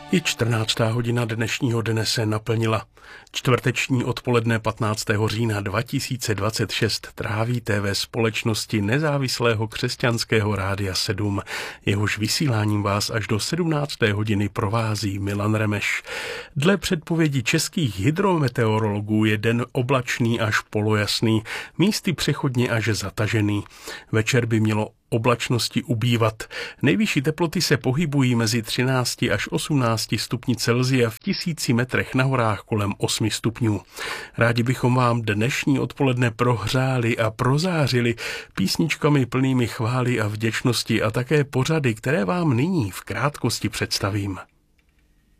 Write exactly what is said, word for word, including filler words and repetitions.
I čtrnáctá hodina dnešního dne se naplnila. Čtvrteční odpoledne patnáctého října dva tisíce dvacet šest trávíte ve společnosti nezávislého křesťanského rádia sedm. Jehož vysíláním vás až do sedmnácté hodiny provází Milan Remeš. Dle předpovědi českých hydrometeorologů je den oblačný až polojasný, místy přechodně až zatažený. Večer by mělo oblačnosti ubývat. Nejvyšší teploty se pohybují mezi třinácti až osmnácti stupni Celsia, v tisíci metrech na horách kolem osmi stupňů. Rádi bychom vám dnešní odpoledne prohřáli a prozářili písničkami plnými chvály a vděčnosti a také pořady, které vám nyní v krátkosti představím.